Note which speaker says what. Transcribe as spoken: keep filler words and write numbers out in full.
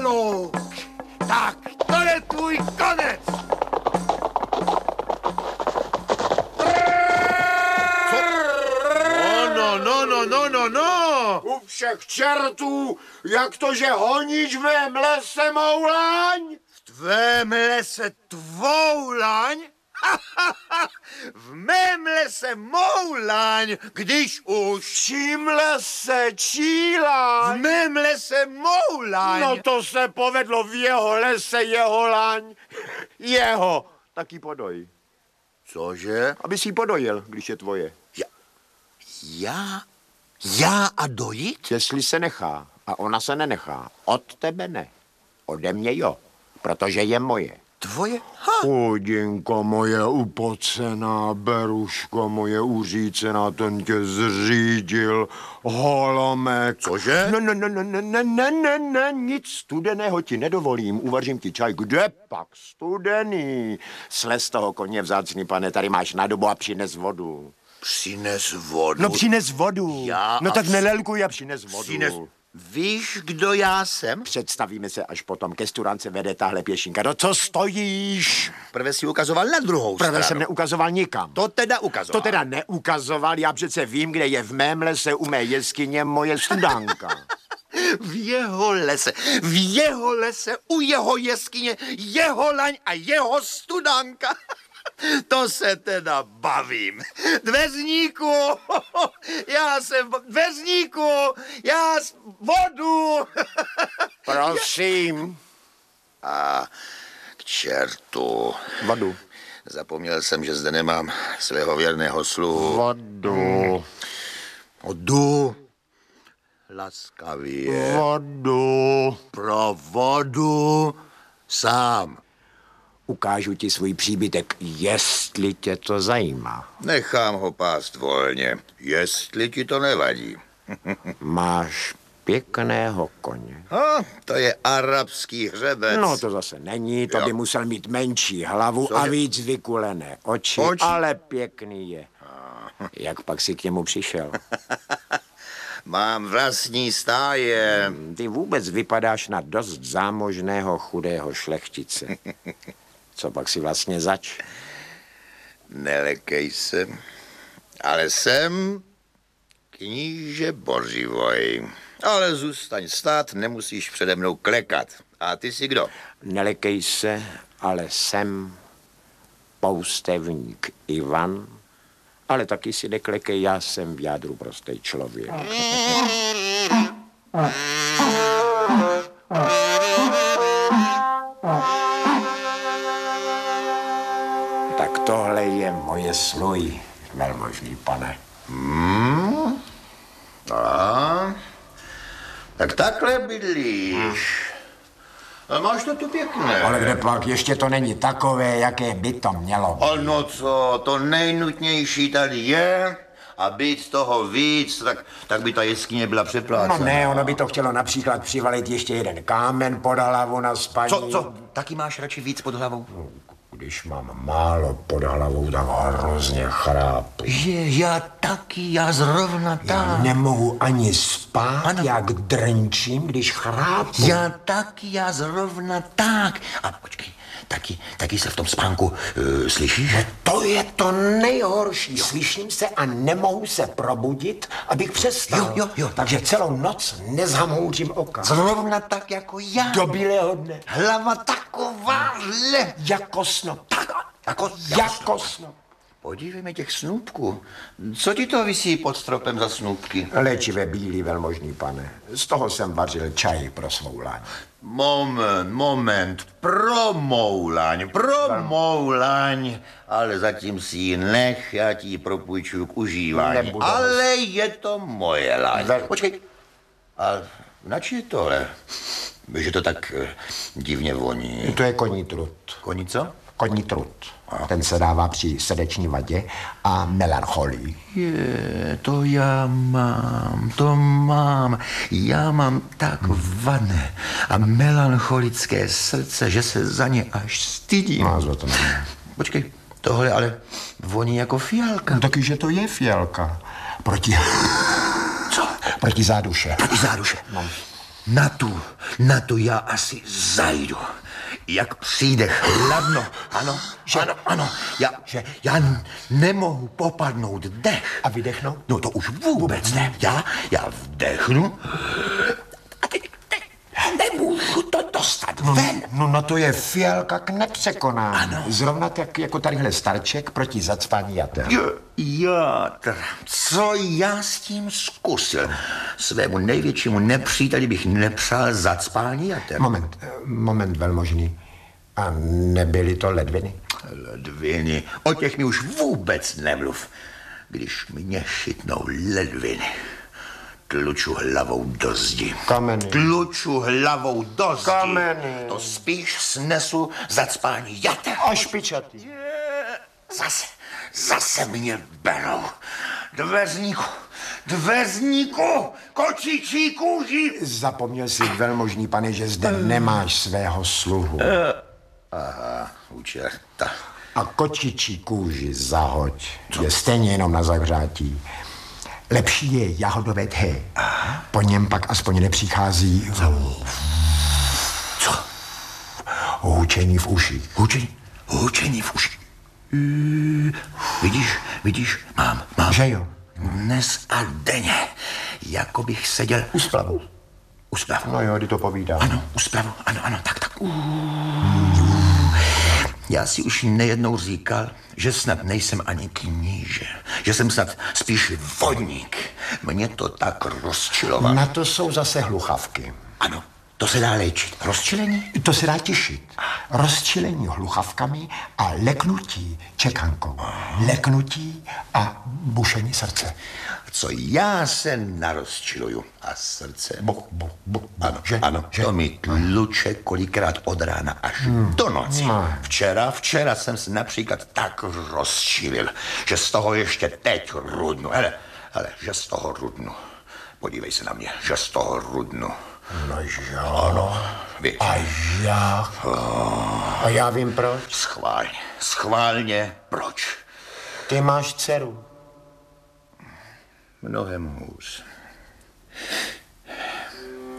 Speaker 1: Pomalu. Tak, to je tvůj konec.
Speaker 2: No, no, no, no, no, no.
Speaker 1: U všech čertů, jak to, že honíš v mém lese mou laň?
Speaker 2: V tvém lese tvou laň? V mém lese mou laň, když už.
Speaker 1: V čím lese čí laň?
Speaker 2: V mém lese mou laň.
Speaker 1: No to se povedlo, v jeho lese jeho laň. Jeho. Tak ji podoj.
Speaker 2: Cože?
Speaker 1: Aby si ji podojil, když je tvoje.
Speaker 2: Já? Já? Já a dojít?
Speaker 1: Jestli se nechá a ona se nenechá, od tebe ne. Ode mě jo, protože je moje.
Speaker 2: Tvoje? Ha!
Speaker 1: Chudinko moje upocená, beruško moje uřícená, ten tě zřídil, holomek.
Speaker 2: Cože?
Speaker 1: Ne, ne, ne, ne, ne, ne, ne, ne, ne, nic studeného ti nedovolím, uvařím ti čaj. Kde pak studený? Slez toho koně vzácný, pane, tady máš nádobu a přines vodu.
Speaker 2: Přines vodu.
Speaker 1: No přines vodu.
Speaker 2: Já
Speaker 1: no
Speaker 2: a
Speaker 1: tak
Speaker 2: v-
Speaker 1: nelelkuj a přines vodu.
Speaker 2: Přines... Víš, kdo já jsem?
Speaker 1: Představíme se až potom, ke studance vede tahle pěšinka. No co stojíš?
Speaker 2: Prve si ukazoval na druhou
Speaker 1: Prvé
Speaker 2: stranu.
Speaker 1: jsem neukazoval nikam.
Speaker 2: To teda ukazoval.
Speaker 1: To teda neukazoval, já přece vím, kde je v mém lese u mé jeskyně moje studánka.
Speaker 2: V jeho lese, v jeho lese, u jeho jeskyně, jeho laň a jeho studánka. To se teda bavím. Dveřníku, já jsem dveřníku, já s- vodu.
Speaker 1: Prosím.
Speaker 2: A k čertu.
Speaker 1: Vodu.
Speaker 2: Zapomněl jsem, že zde nemám svého věrného sluhu.
Speaker 1: Vodu.
Speaker 2: Vodu. Laskavě.
Speaker 1: Vodu.
Speaker 2: Pro vodu sám.
Speaker 1: Ukážu ti svůj příbytek, jestli tě to zajímá.
Speaker 2: Nechám ho pást volně, jestli ti to nevadí.
Speaker 1: Máš pěkného koně.
Speaker 2: A, to je arabský hřebec.
Speaker 1: No to zase není, to
Speaker 2: Jo.
Speaker 1: by musel mít menší hlavu
Speaker 2: Cože?
Speaker 1: a víc vykulené oči,
Speaker 2: Oči?
Speaker 1: ale pěkný je. Jak pak si k němu přišel?
Speaker 2: Mám vlastní stáje.
Speaker 1: Ty vůbec vypadáš na dost zámožného chudého šlechtice. Co pak si vlastně zač?
Speaker 2: Nelekej se, ale jsem kníže Bořivoj. Ale zůstaň stát, nemusíš přede mnou klekat. A ty jsi kdo?
Speaker 1: Nelekej se, ale jsem poustevník Ivan, ale taky si neklekej, já jsem v jádru prostý člověk. Tak tohle je moje sluj, velmožný pane.
Speaker 2: Hmm? A? Tak takhle bydlíš. A máš to tu pěkné.
Speaker 1: Ale kde pak, ještě to není takové, jaké by to mělo být.
Speaker 2: A no co, to nejnutnější tady je a být toho víc, tak, tak by ta jeskyně byla přeplácená.
Speaker 1: No ne, ono by to chtělo například přivalit ještě jeden kámen pod hlavu na spaní.
Speaker 2: Co, co, taky máš radši víc pod hlavou?
Speaker 1: Když mám málo pod hlavou, tak hrozně chrápu.
Speaker 2: Je, já taky, já zrovna
Speaker 1: Já nemohu ani spát,
Speaker 2: Ano.
Speaker 1: jak drnčím, když chrápu.
Speaker 2: Já taky, já zrovna tak. A počkej, taky, taky se v tom spánku uh, slyšíš?
Speaker 1: To je to nejhorší. Slyším se a nemohu se probudit, abych přestal.
Speaker 2: Jo, jo, jo.
Speaker 1: Takže celou noc nezhamouřím oka.
Speaker 2: Zrovna tak jako já.
Speaker 1: Do bílého dne.
Speaker 2: Hlava takováhle.
Speaker 1: Jako snop.
Speaker 2: Tak, jako,
Speaker 1: Jako snop.
Speaker 2: Podívej mi těch snůpků. Co ti to visí pod stropem za snůpky?
Speaker 1: Léčivé bílý, velmožný pane. Z toho jsem vařil čaj pro svou laň.
Speaker 2: Moment, moment, pro mou laň, pro mou laň, ale zatím si ji nech, já ti ji propůjčuju k užívání.
Speaker 1: Nebudu.
Speaker 2: Ale je to moje laň.
Speaker 1: Ve-
Speaker 2: Počkej, a nač je tohle? Víš, že to tak eh, divně voní.
Speaker 1: To je koní trut.
Speaker 2: Koní co?
Speaker 1: Koní trut. Ten se dává při srdeční vadě a melancholii.
Speaker 2: Je, to já mám, to mám. Já mám tak vané a melancholické srdce, že se za ně až stydím.
Speaker 1: No, za to nevím.
Speaker 2: Počkej, tohle ale voní jako fialka.
Speaker 1: No, taky, že to je fialka. Proti...
Speaker 2: Co?
Speaker 1: Proti záduše.
Speaker 2: Proti záduše.
Speaker 1: No.
Speaker 2: Na tu, na tu já asi zajdu. Jak přijde chladno, ano, že, ano, ano, já, že já nemohu popadnout dech.
Speaker 1: A vydechnout?
Speaker 2: No to už vůbec ne. Já, já vdechnu a teď, teď nemůžu to dostat
Speaker 1: No,
Speaker 2: ven.
Speaker 1: no, no to je fialka k nepřekonání.
Speaker 2: Ano.
Speaker 1: Zrovna tak jako tadyhle starček proti zacpání jater.
Speaker 2: Játr, co já s tím zkusil? Svému největšímu nepříteli bych nepřál zacpání jater.
Speaker 1: Moment, eh, moment velmožný. A nebyly to ledviny?
Speaker 2: Ledviny, o těch mi už vůbec nemluv. Když mě chytnou ledviny, tluču hlavou do zdi.
Speaker 1: Kameny.
Speaker 2: Tluču hlavou do zdi.
Speaker 1: Kameny.
Speaker 2: To spíš snesu zacpání jater.
Speaker 1: A špičatý.
Speaker 2: Zase, zase mě berou. Dveřníku, dveřníku, kočičí kůži.
Speaker 1: Zapomněl si, velmožný pane, že zde nemáš svého sluhu.
Speaker 2: Aha, u čerta.
Speaker 1: A kočičí kůži zahoď. Je stejně jenom na zahřátí. Lepší je jahodové té. Po něm pak aspoň nepřichází
Speaker 2: Co?
Speaker 1: hučení v uši.
Speaker 2: Hučení, hučení v uši. Uh, vidíš, vidíš, mám, mám.
Speaker 1: Že jo?
Speaker 2: Dnes a denně, jako bych seděl
Speaker 1: U splavu.
Speaker 2: u spravu.
Speaker 1: No jo, ty to povídám.
Speaker 2: Ano, u spravu, ano, ano, tak, tak. Uh. Já si už nejednou říkal, že snad nejsem ani kníže, že jsem snad spíš vodník. Mě to tak rozčilovalo.
Speaker 1: Na to jsou zase hluchavky.
Speaker 2: Ano, to se dá léčit. Rozčilení?
Speaker 1: To se dá těšit. Rozčilení hluchavkami a leknutí čekankou. Leknutí a bušení srdce.
Speaker 2: Co já se narozčiluju a srdce.
Speaker 1: Bo, bo, bo, bo,
Speaker 2: Ano,
Speaker 1: že?
Speaker 2: ano,
Speaker 1: že?
Speaker 2: to mi tluče kolikrát od rána až hmm. do noci.
Speaker 1: No.
Speaker 2: Včera, včera jsem se například tak rozčilil, že z toho ještě teď rudnu. Hele, hele, že z toho rudnu. Podívej se na mě, že z toho rudnu.
Speaker 1: No jo.
Speaker 2: Ano, víš.
Speaker 1: A já? A já vím proč.
Speaker 2: Schválně, schválně, proč?
Speaker 1: Ty máš dceru.
Speaker 2: Mnohem hůř.